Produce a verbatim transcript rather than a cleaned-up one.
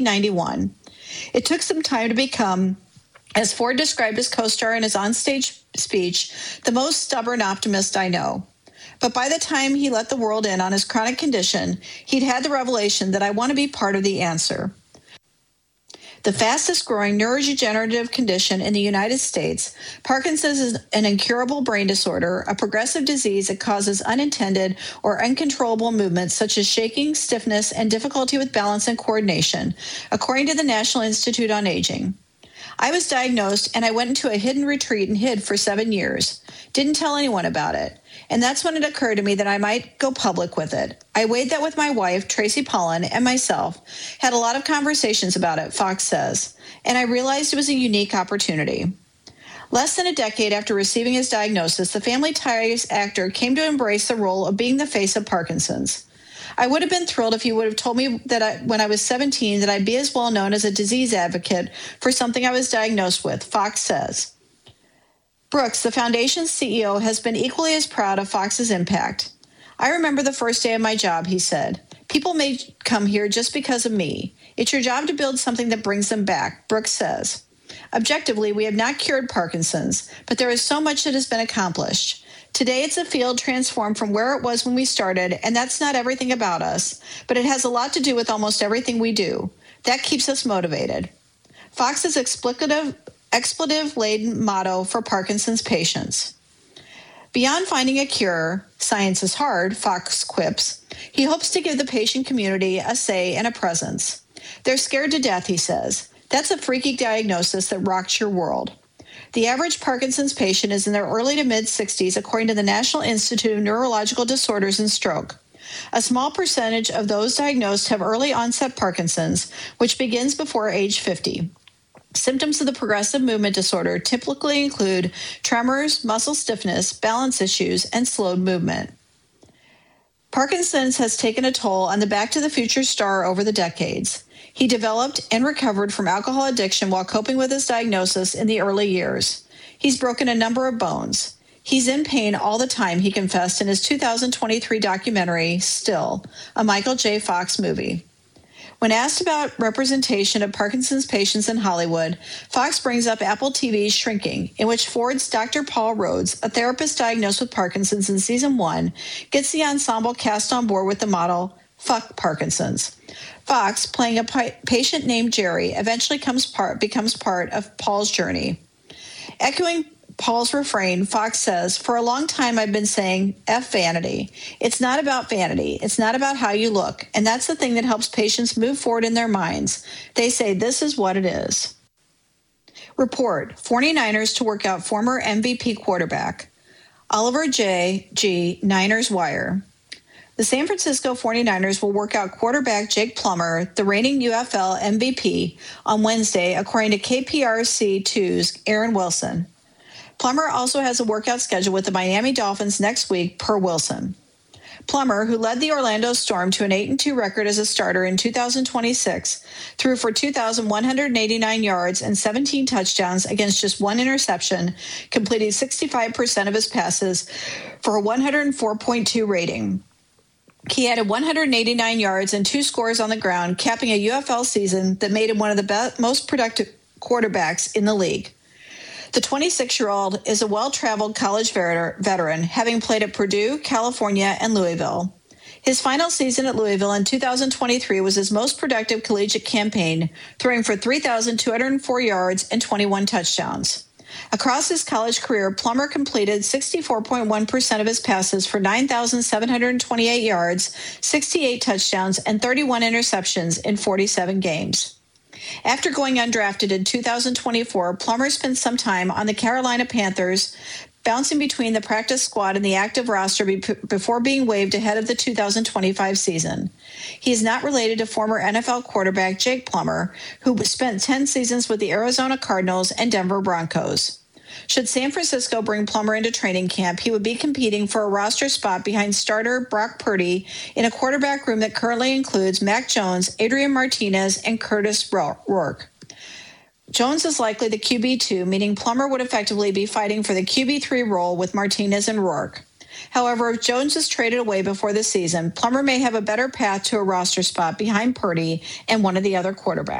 ninety-one. It took some time to become, as Ford described his co-star in his onstage speech, the most stubborn optimist I know. But by the time he let the world in on his chronic condition, he'd had the revelation that I want to be part of the answer. The fastest growing neurodegenerative condition in the United States, Parkinson's is an incurable brain disorder, a progressive disease that causes unintended or uncontrollable movements such as shaking, stiffness, and difficulty with balance and coordination, according to the National Institute on Aging. I was diagnosed and I went into a hidden retreat and hid for seven years. Didn't tell anyone about it. And that's when it occurred to me that I might go public with it. I weighed that with my wife, Tracy Pollan, and myself, had a lot of conversations about it, Fox says, and I realized it was a unique opportunity. Less than a decade after receiving his diagnosis, the Family Ties actor came to embrace the role of being the face of Parkinson's. I would have been thrilled if you would have told me that I, when I was seventeen that I'd be as well known as a disease advocate for something I was diagnosed with, Fox says. Brooks, the foundation's C E O, has been equally as proud of Fox's impact. I remember the first day of my job, he said. People may come here just because of me. It's your job to build something that brings them back, Brooks says. Objectively, we have not cured Parkinson's, but there is so much that has been accomplished. Today, it's a field transformed from where it was when we started, and that's not everything about us, but it has a lot to do with almost everything we do. That keeps us motivated. Fox's explicative expletive-laden motto for Parkinson's patients. Beyond finding a cure, science is hard, Fox quips, he hopes to give the patient community a say and a presence. They're scared to death, he says. That's a freaky diagnosis that rocks your world. The average Parkinson's patient is in their early to mid-sixties, according to the National Institute of Neurological Disorders and Stroke. A small percentage of those diagnosed have early-onset Parkinson's, which begins before age fifty. Symptoms of the progressive movement disorder typically include tremors, muscle stiffness, balance issues, and slowed movement. Parkinson's has taken a toll on the Back to the Future star over the decades. He developed and recovered from alcohol addiction while coping with his diagnosis in the early years. He's broken a number of bones. He's in pain all the time, he confessed in his two thousand twenty-three documentary, Still, a Michael J. Fox movie. When asked about representation of Parkinson's patients in Hollywood, Fox brings up Apple T V's Shrinking, in which Ford's Doctor Paul Rhodes, a therapist diagnosed with Parkinson's in season one, gets the ensemble cast on board with the motto, "Fuck Parkinson's." Fox, playing a pa- patient named Jerry, eventually comes part, becomes part of Paul's journey. Echoing Paul's refrain, Fox says, "For a long time I've been saying, F vanity. It's not about vanity. It's not about how you look. And that's the thing that helps patients move forward in their minds. They say this is what it is." Report, 49ers to work out former M V P quarterback. Oliver J. G., Niners Wire. The San Francisco 49ers will work out quarterback Jake Plummer, the reigning U F L M V P, on Wednesday, according to K P R C two's Aaron Wilson. Plummer also has a workout schedule with the Miami Dolphins next week, per Wilson. Plummer, who led the Orlando Storm to an eight and two record as a starter in two thousand twenty-six, threw for two thousand one hundred eighty-nine yards and seventeen touchdowns against just one interception, completing sixty-five percent of his passes for a one oh four point two rating. He added one hundred eighty-nine yards and two scores on the ground, capping a U F L season that made him one of the best, most productive quarterbacks in the league. The twenty-six-year-old is a well-traveled college veteran, having played at Purdue, California, and Louisville. His final season at Louisville in two thousand twenty-three was his most productive collegiate campaign, throwing for three thousand two hundred four yards and twenty-one touchdowns. Across his college career, Plummer completed sixty-four point one percent of his passes for nine thousand seven hundred twenty-eight yards, sixty-eight touchdowns, and thirty-one interceptions in forty-seven games. After going undrafted in two thousand twenty-four, Plummer spent some time on the Carolina Panthers, bouncing between the practice squad and the active roster be- before being waived ahead of the two thousand twenty-five season. He is not related to former N F L quarterback Jake Plummer, who spent ten seasons with the Arizona Cardinals and Denver Broncos. Should San Francisco bring Plummer into training camp, he would be competing for a roster spot behind starter Brock Purdy in a quarterback room that currently includes Mac Jones, Adrian Martinez, and Curtis Rourke. Jones is likely the Q B two, meaning Plummer would effectively be fighting for the Q B three role with Martinez and Rourke. However, if Jones is traded away before the season, Plummer may have a better path to a roster spot behind Purdy and one of the other quarterbacks.